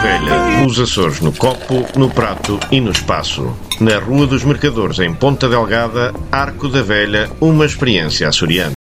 Velha, os Açores no copo, no prato e no espaço. Na Rua dos Mercadores, em Ponta Delgada, Arco da Velha, uma experiência açoriana.